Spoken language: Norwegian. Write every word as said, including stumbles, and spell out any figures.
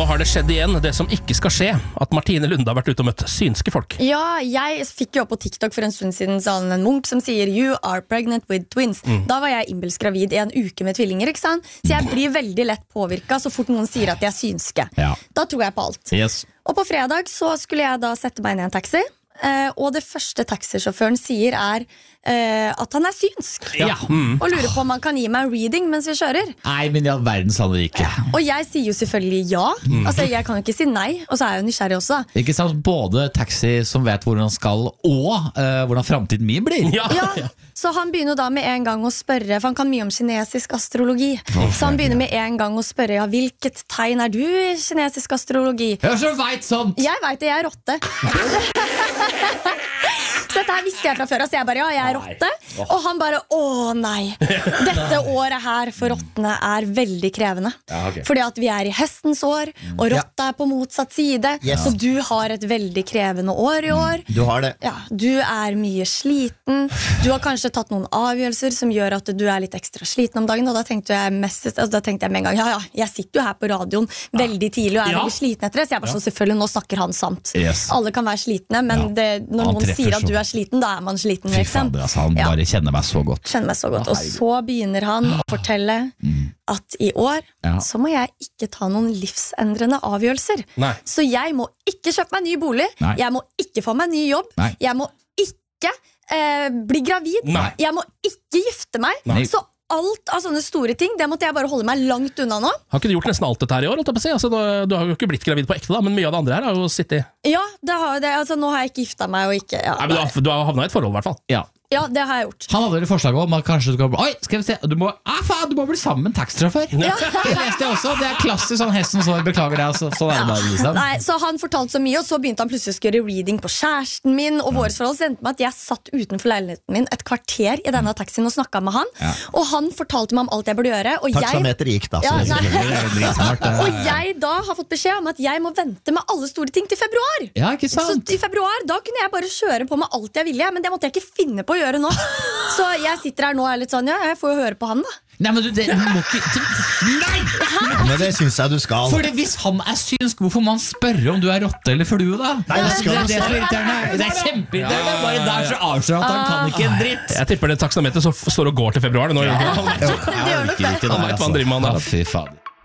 Nå har det skjedd igjen, det som ikke skal skje, at Martine Lunde har vært ute og møtt synske folk. Ja, jeg fikk jo opp på TikTok for en stund siden sånn en munk som sier You are pregnant with twins. mm. Da var jeg innbilsk gravid i en uke med tvillinger, ikke sant? Så jeg blir veldig lett påvirket så fort noen sier at de er synske. Ja. Da tror jeg på alt. Yes. Og på fredag så skulle jeg da sette meg inn i en taxi, eh, og det første taxisjåføren sier er eh, at han er synsk. Ja. Mm. Og lurer på om han kan gi meg en reading mens vi kjører. Nei, men i all verdens land det ikke. Og jeg sier jo selvfølgelig ja. Mm. Altså jeg kan jo ikke si nei. Og så er jeg jo nysgjerrig også. Ikke sant, både taxi som vet hvor han skal, og uh, hvordan fremtiden min blir. Ja. Ja, så han begynner da med en gang å spørre, for han kan mye om kinesisk astrologi. Så han begynner med en gang å spørre, ja, hvilket tegn er du i kinesisk astrologi? Jeg så vet sånt. Jeg vet det, jeg er rotte. Så dette her visste jeg fra før, så jeg bare, ja, jeg er rotte. Og han bare, å nei, dette året her for rottene er veldig krevende. Ja, okay. Fordi at vi er i hestens år, og rotta er på motsatt side. Yes. Så du har et veldig krevende år i år. Du har det. Ja, du er mye sliten. Du har kanskje tatt noen avgjørelser som gjør at du er litt ekstra sliten om dagen. Og da tenkte jeg, mest, altså, da tenkte jeg med en gang, ja, ja, jeg sitter jo her på radioen veldig tidlig og er Ja. veldig sliten etter det. Så jeg bare så selvfølgelig, nå snakker han sant. Yes. Alle kan være slitne, men Ja. det, når Han noen treffer sier at du så. er sliten, da er man sliten. Fy Liksom. fader, altså, han Ja. bare kjenner meg så godt. Kjenner meg så godt. Å, Og så begynner han å fortelle at i år Ja. så må jeg ikke ta noen livsendrende avgjørelser. Nei. Så jeg må ikke kjøpe meg ny bolig. Nei. Jeg må ikke få meg ny jobb. Nei. Jeg må ikke eh, bli gravid. Nei. Jeg må ikke gifte meg. Nei. Så alt av sånne store ting, det måtte jeg bare holde meg langt unna nå. Har ikke du gjort nesten alt dette her i år? holdt jeg på å si? Altså, du, du har jo ikke blitt gravid på ekte, da, men mye av det andre her har jo sittet. Ja, det har, det, altså, nå har jeg ikke gifta meg og ikke ja, Nei, men du har, du har havnet i et forhold, i hvert fall. Ja. ja, det har jeg gjort. Han hadde vel forslag om at kanskje du skal Oi, skal vi se Du må, ah, faen, du må bli sammen med en taxisjåfør. Ja. Det leste jeg også. Det er klassisk sånn hestens år. Beklager det. Altså. Sånn er det bare, liksom. Nei, så han fortalte så mye, og så begynte han plutselig å skulle gjøre reading på kjæresten min. Og våres forhold så endte med at jeg satt utenfor leiligheten min et kvarter i denne taxien og snakket med han. Ja. Og han fortalte meg om alt jeg burde gjøre. Og jeg, Taksameter gikk da. Ja, så nei. Det er dritsmart, det. og jeg da har fått beskjed om at jeg må vente med alle store ting til februar. Ja, ikke Så sant? i februar, da kunne jeg bare kjøre på med alt jeg ville, men det måtte jeg ikke finne på å gjøre nå. Så jeg sitter her nå og er litt sånn, ja, jeg får jo høre på han da. Nei, men du, det, du må ikke Nei! Men det synes jeg du skal. For det, hvis han er synsk, hvorfor må han spørre om du er rotte eller flue, da? Nei, det skal det, du det er så svare. irriterende. Det er kjempeirriterende. Bare der så avslører at han kan ikke en dritt. Jeg tipper det taksameteret som står og går til februar. Nå, Jeg Det gjør nok orker det. ikke Han vet hva han driver med, han, da. Å, fy faen.